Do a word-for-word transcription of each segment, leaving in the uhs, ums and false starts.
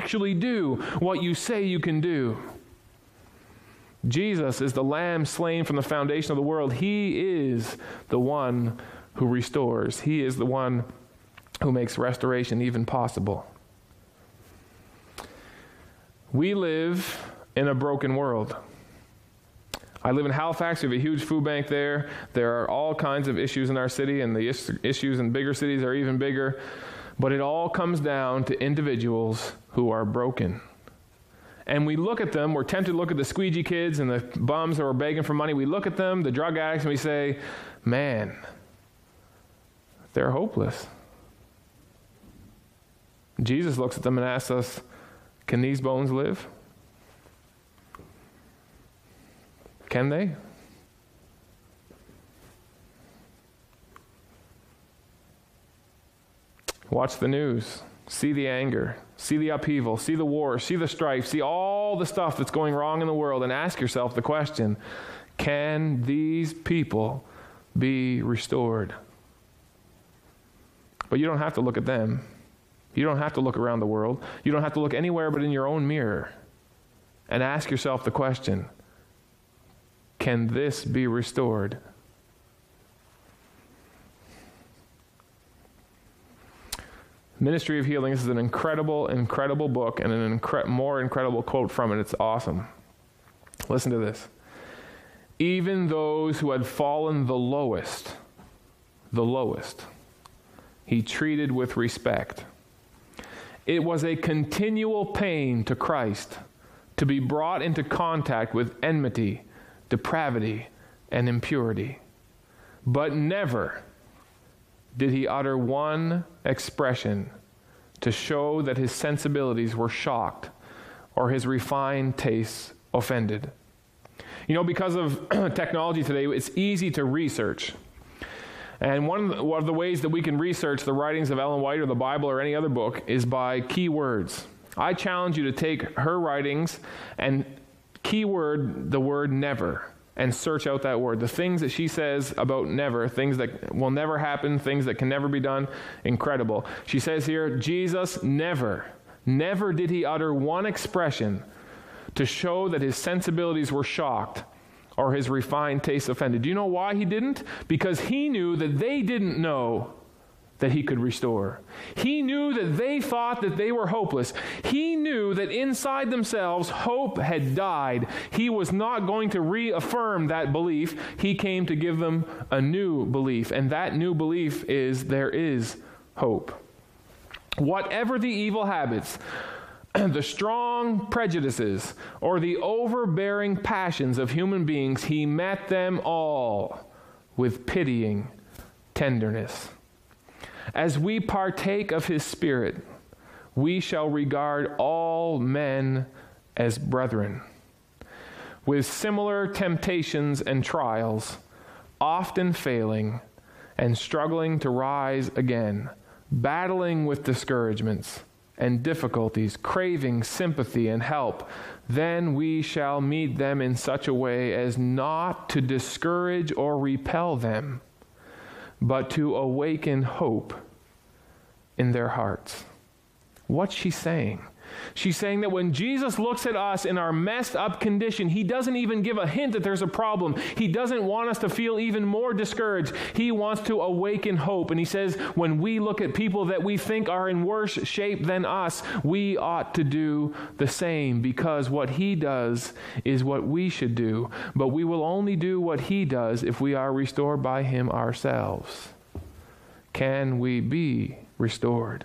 actually do what you say you can do. Jesus is the Lamb slain from the foundation of the world. He is the one who restores. He is the one who makes restoration even possible. We live in a broken world. I live in Halifax. We have a huge food bank there. There are all kinds of issues in our city, and the is- issues in bigger cities are even bigger. But it all comes down to individuals who are broken. And we look at them, we're tempted to look at the squeegee kids and the bums that are begging for money. We look at them, the drug addicts, and we say, man, they're hopeless. Jesus looks at them and asks us, can these bones live? Can they? Watch the news. See the anger. See the upheaval. See the war. See the strife. See all the stuff that's going wrong in the world, and ask yourself the question, can these people be restored? But you don't have to look at them. You don't have to look around the world. You don't have to look anywhere but in your own mirror and ask yourself the question, can this be restored? Ministry of Healing, this is an incredible, incredible book and an incre- more incredible quote from it. It's awesome. Listen to this. Even those who had fallen the lowest, the lowest, he treated with respect. It was a continual pain to Christ to be brought into contact with enmity, depravity, and impurity. But never did he utter one expression to show that his sensibilities were shocked or his refined tastes offended. You know, because of technology today, it's easy to research. And one of, the, one of the ways that we can research the writings of Ellen White or the Bible or any other book is by keywords. I challenge you to take her writings and keyword the word never and search out that word. The things that she says about never, things that will never happen, things that can never be done, incredible. She says here, Jesus never, never did he utter one expression to show that his sensibilities were shocked or his refined taste offended. Do you know why he didn't? Because he knew that they didn't know that he could restore. He knew that they thought that they were hopeless. He knew that inside themselves hope had died. He was not going to reaffirm that belief. He came to give them a new belief, and that new belief is there is hope. Whatever the evil habits, the strong prejudices, or the overbearing passions of human beings, he met them all with pitying tenderness. As we partake of his Spirit, we shall regard all men as brethren. With similar temptations and trials, often failing and struggling to rise again, battling with discouragements and difficulties, craving sympathy and help, then we shall meet them in such a way as not to discourage or repel them, but to awaken hope in their hearts. What's she saying? She's saying that when Jesus looks at us in our messed up condition, he doesn't even give a hint that there's a problem. He doesn't want us to feel even more discouraged. He wants to awaken hope. And he says, when we look at people that we think are in worse shape than us, we ought to do the same, because what he does is what we should do. But we will only do what he does if we are restored by him ourselves. Can we be restored?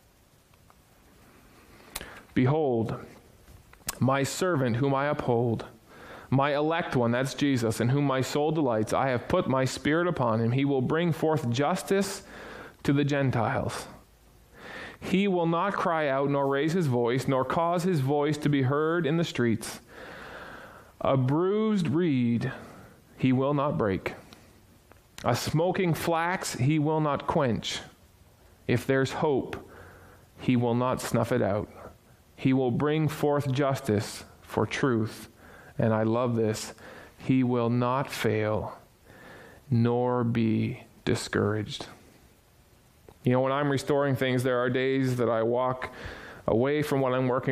Behold, my servant whom I uphold, my elect one, that's Jesus, in whom my soul delights. I have put my Spirit upon him. He will bring forth justice to the Gentiles. He will not cry out, nor raise his voice, nor cause his voice to be heard in the streets. A bruised reed he will not break. A smoking flax he will not quench. If there's hope, he will not snuff it out. He will bring forth justice for truth. And I love this. He will not fail, nor be discouraged. You know, when I'm restoring things, there are days that I walk away from what I'm working